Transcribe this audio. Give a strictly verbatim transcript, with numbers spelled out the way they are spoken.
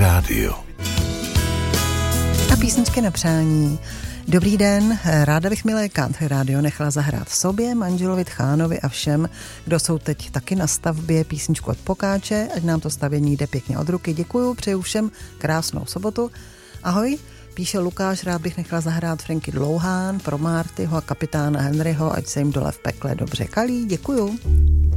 rádio. A písničky na přání. Dobrý den, ráda bych milé Country rádio nechala zahrát sobě, manželovi Tchánovi a všem, kdo jsou teď taky na stavbě, písničku od Pokáče, ať nám to stavění jde pěkně od ruky. Děkuju, přeju všem krásnou sobotu. Ahoj, píše Lukáš, rád bych nechala zahrát Franky Dlouhán pro Martyho a kapitána Henryho, ať se jim dole v pekle dobře kalí. Děkuju.